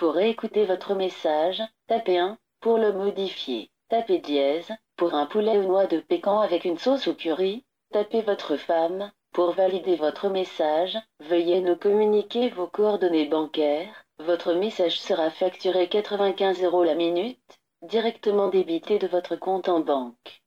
Pour écouter votre message, tapez 1. Pour le modifier, tapez dièse. Pour un poulet aux noix de pécan avec une sauce au curry, tapez votre femme. Pour valider votre message, veuillez nous communiquer vos coordonnées bancaires. Votre message sera facturé 95 € la minute, directement débité de votre compte en banque.